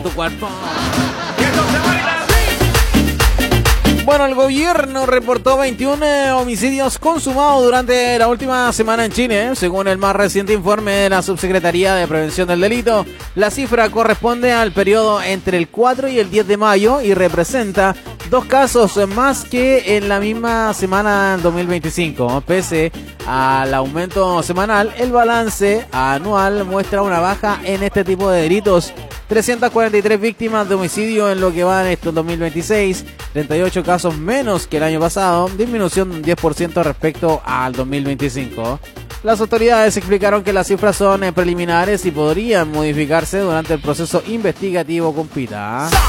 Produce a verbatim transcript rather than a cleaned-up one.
tu cuerpo. Bueno, el gobierno reportó veintiún eh, homicidios consumados durante la última semana en Chile, eh, según el más reciente informe de la Subsecretaría de Prevención del Delito. La cifra corresponde al periodo entre el cuatro y el diez de mayo y representa dos casos más que en la misma semana del dos mil veinticinco. Pese al aumento semanal, el balance anual muestra una baja en este tipo de delitos. trescientas cuarenta y tres víctimas de homicidio en lo que va en estos dos mil veintiséis, treinta y ocho casos menos que el año pasado, disminución de un diez por ciento respecto al dos mil veinticinco. Las autoridades explicaron que las cifras son preliminares y podrían modificarse durante el proceso investigativo con Pita.